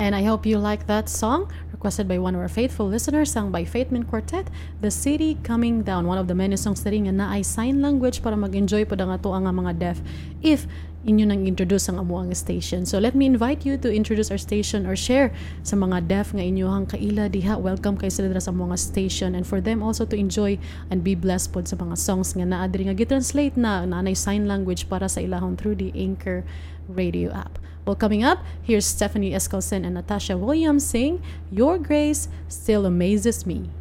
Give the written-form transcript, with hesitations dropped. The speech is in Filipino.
And I hope you like that song, requested by one of our faithful listeners, sung by Faith Min Quartet, The City Coming Down. One of the many songs na rin nga na ay sign language para mag-enjoy po nga to ang mga deaf if inyo nang introduce ang amuang station. So let me invite you to introduce our station or share sa mga deaf nga inyohang kaila diha. Welcome kay sila sa amuang station, and for them also to enjoy and be blessed pod sa mga songs nga naa diri nga gitranslate na nanay sign language para sa ilahon through the Anchor radio app. Well, coming up, here's Stephanie Escalson and Natasha Williams sing Your Grace Still Amazes Me.